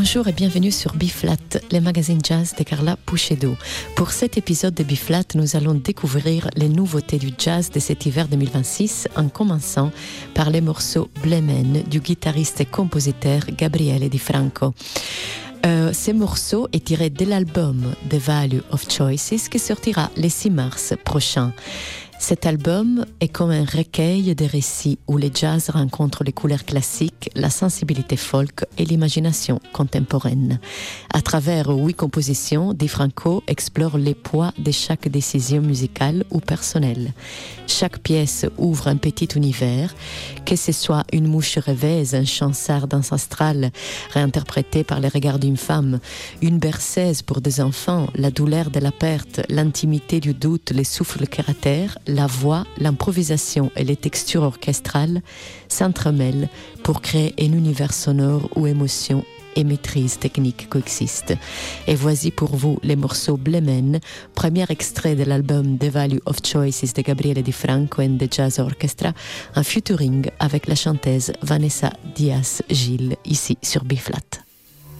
Bonjour et bienvenue sur B-Flat, le magazine jazz de Carla Puchedo. Pour cet épisode de B-Flat, nous allons découvrir les nouveautés du jazz de cet hiver 2026 en commençant par les morceaux Blemen du guitariste et compositeur Gabriele Di Franco. Ce morceau est tiré de l'album The Value of Choices qui sortira le 6 mars prochain. Cet album est comme un recueil de récits où le jazz rencontre les couleurs classiques, la sensibilité folk et l'imagination contemporaine. À travers 8 compositions, Di Franco explore les poids de chaque décision musicale ou personnelle. Chaque pièce ouvre un petit univers, que ce soit une mouche rêveuse, un chansard ancestral réinterprété par les regards d'une femme, une berceuse pour des enfants, la douleur de la perte, l'intimité du doute, les souffles caractères, la voix, l'improvisation et les textures orchestrales s'entremêlent pour créer un univers sonore où émotion et maîtrise technique coexistent. Et voici pour vous les morceaux Blemen, premier extrait de l'album The Value of Choices de Gabriele Di Franco and the Jazz Orchestra, en featuring avec la chanteuse Vanessa Diaz-Gil, ici sur B-Flat.